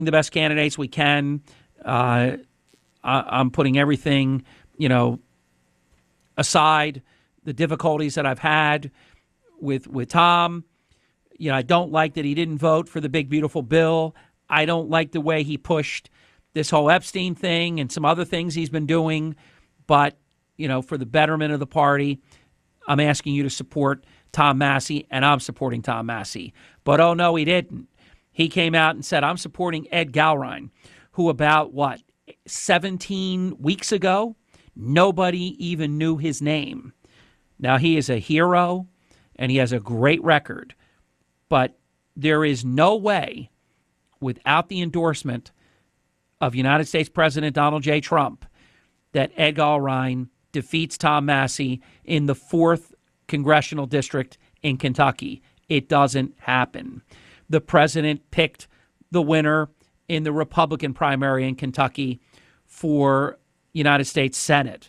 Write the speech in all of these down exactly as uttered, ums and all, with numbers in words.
the best candidates we can. Uh, I, I'm putting everything, you know, aside, the difficulties that I've had with with Tom. You know, I don't like that he didn't vote for the big, beautiful bill. I don't like the way he pushed this whole Epstein thing and some other things he's been doing. But, you know, for the betterment of the party, I'm asking you to support Tom Massie, and I'm supporting Tom Massie. But, oh, no, he didn't. He came out and said, I'm supporting Ed Gallrein, who about, what, seventeen weeks ago, nobody even knew his name. Now, he is a hero, and he has a great record. But there is no way, without the endorsement of United States President Donald J. Trump, that Ed Gallrein defeats Tom Massie in the fourth congressional district in Kentucky. It doesn't happen. The president picked the winner in the Republican primary in Kentucky for United States Senate,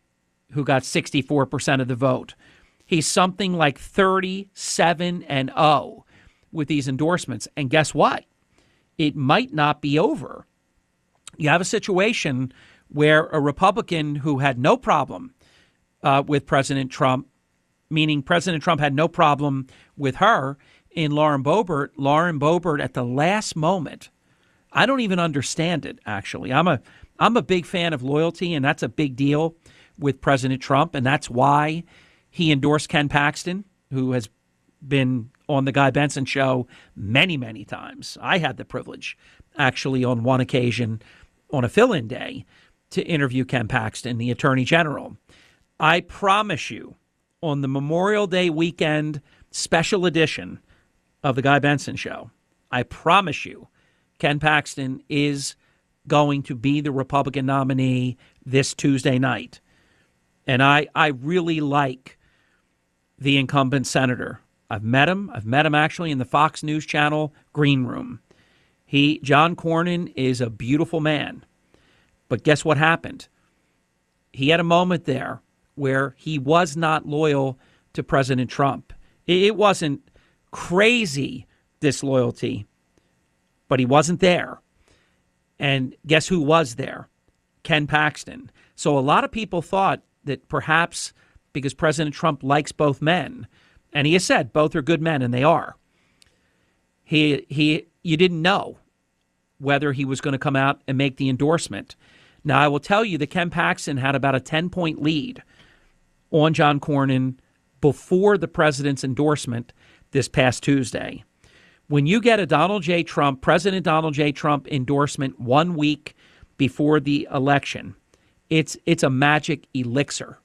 who got sixty-four percent of the vote. He's something like thirty-seven and oh with these endorsements. And guess what? It might not be over. You have a situation where a Republican who had no problem uh, with President Trump, meaning President Trump had no problem with her, in Lauren Boebert, Lauren Boebert at the last moment, I don't even understand it, actually. I'm a I'm a big fan of loyalty, and that's a big deal with President Trump, and that's why he endorsed Ken Paxton, who has been on the Guy Benson show many, many times. I had the privilege, actually, on one occasion on a fill-in day to interview Ken Paxton, the Attorney General. I promise you, on the Memorial Day weekend special edition of the Guy Benson show, I promise you, Ken Paxton is going to be the Republican nominee this Tuesday night. And I, I really like the incumbent senator. I've met him. I've met him actually in the Fox News Channel green room. He, John Cornyn, is a beautiful man. But guess what happened? He had a moment there where he was not loyal to President Trump. It wasn't crazy disloyalty, but he wasn't there. And guess who was there? Ken Paxton. So a lot of people thought that perhaps because President Trump likes both men, and he has said both are good men, and they are, he he you didn't know whether he was going to come out and make the endorsement. Now, I will tell you that Ken Paxton had about a ten-point lead on John Cornyn before the president's endorsement this past Tuesday. When you get a Donald J. Trump, President Donald J. Trump endorsement one week before the election, it's it's a magic elixir.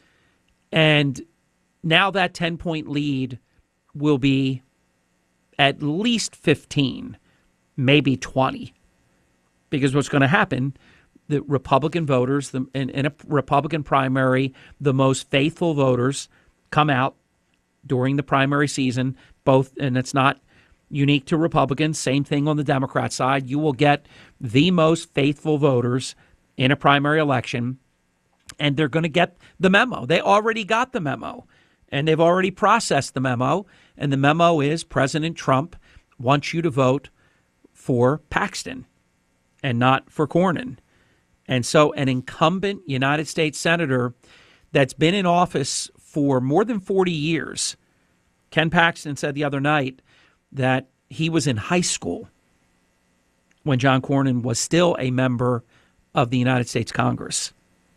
And now that ten-point lead will be at least fifteen, maybe twenty. Because what's going to happen, the Republican voters, the, in, in a Republican primary, the most faithful voters come out during the primary season, both, and it's not unique to Republicans, same thing on the Democrat side. You will get the most faithful voters in a primary election, and they're going to get the memo. They already got the memo, and they've already processed the memo, and the memo is President Trump wants you to vote for Paxton and not for Cornyn. And so an incumbent United States senator that's been in office for more than forty years, Ken Paxton said the other night that he was in high school when John Cornyn was still a member of the United States Congress.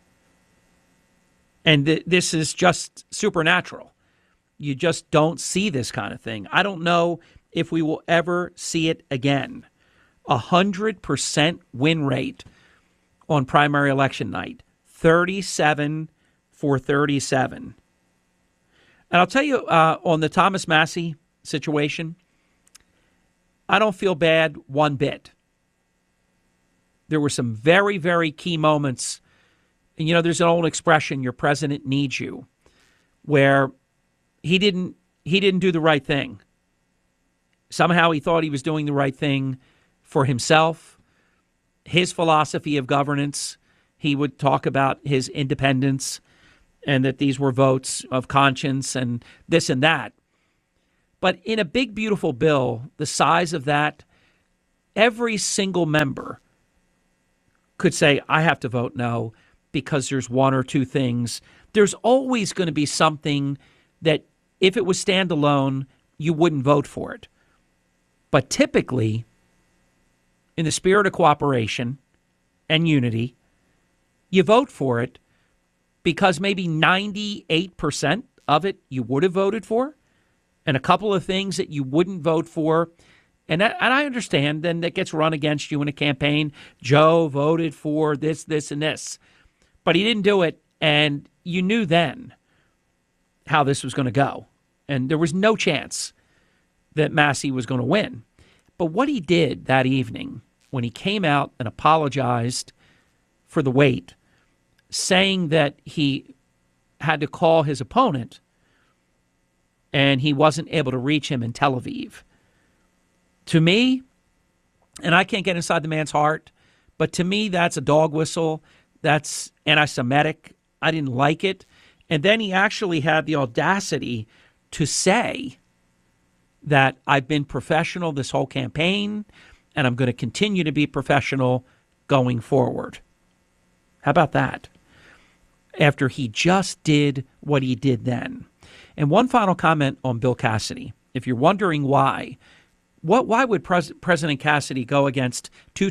And th- this is just supernatural. You just don't see this kind of thing. I don't know if we will ever see it again. A one hundred percent win rate on primary election night, thirty-seven for thirty-seven. And I'll tell you, uh, on the Thomas Massie situation, I don't feel bad one bit. There were some very, very key moments. And, you know, there's an old expression, your president needs you, where he didn't he didn't do the right thing. Somehow he thought he was doing the right thing for himself, his philosophy of governance. He would talk about his independence and that these were votes of conscience and this and that. But in a big, beautiful bill, the size of that, every single member could say, I have to vote no because there's one or two things. There's always going to be something that if it was standalone, you wouldn't vote for it. But typically, in the spirit of cooperation and unity, you vote for it because maybe ninety-eight percent of it you would have voted for, and a couple of things that you wouldn't vote for. And, that, and I understand then that gets run against you in a campaign. Joe voted for this, this, and this. But he didn't do it, and you knew then how this was going to go. And there was no chance that Massie was going to win. But what he did that evening when he came out and apologized for the wait, saying that he had to call his opponent and he wasn't able to reach him in Tel Aviv. To me, and I can't get inside the man's heart, but to me, that's a dog whistle. That's anti-Semitic. I didn't like it. And then he actually had the audacity to say that I've been professional this whole campaign and I'm going to continue to be professional going forward. How about that? After he just did what he did then. And one final comment on Bill Cassidy. If you're wondering why, what why would Pres- President Cassidy go against two